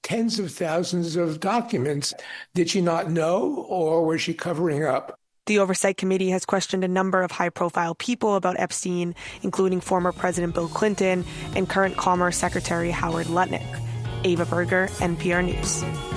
tens of thousands of documents. Did she not know, or was she covering up? The Oversight Committee has questioned a number of high-profile people about Epstein, including former President Bill Clinton and current Commerce Secretary Howard Lutnick. Ava Berger, NPR News.